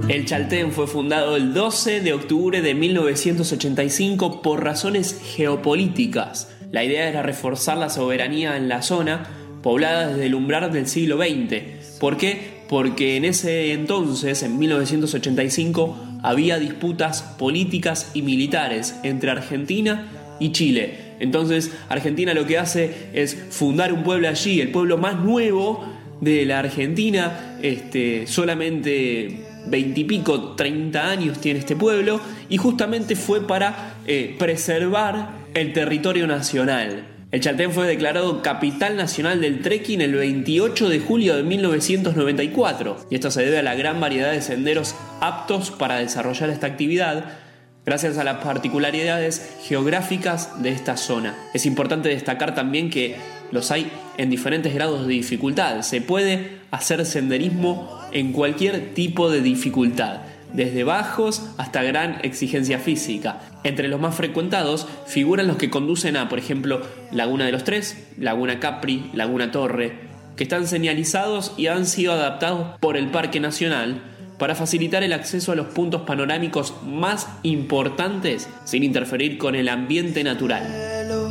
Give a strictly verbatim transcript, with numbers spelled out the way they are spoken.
El Chaltén fue fundado el doce de octubre de mil novecientos ochenta y cinco por razones geopolíticas. La idea era reforzar la soberanía en la zona, poblada desde el umbral del siglo veinte. ¿Por qué? Porque en ese entonces, en mil novecientos ochenta y cinco, había disputas políticas y militares entre Argentina y Chile. Entonces, Argentina lo que hace es fundar un pueblo allí, el pueblo más nuevo de la Argentina, este, solamente veintipico, treinta años tiene este pueblo, y justamente fue para eh, preservar el territorio nacional. El Chaltén fue declarado Capital Nacional del Trekking el veintiocho de julio de mil novecientos noventa y cuatro, y esto se debe a la gran variedad de senderos aptos para desarrollar esta actividad, gracias a las particularidades geográficas de esta zona. Es importante destacar también que los hay en diferentes grados de dificultad. Se puede hacer senderismo en cualquier tipo de dificultad, desde bajos hasta gran exigencia física. Entre los más frecuentados figuran los que conducen a, por ejemplo, Laguna de los Tres, Laguna Capri, Laguna Torre, que están señalizados y han sido adaptados por el Parque Nacional para facilitar el acceso a los puntos panorámicos más importantes sin interferir con el ambiente natural.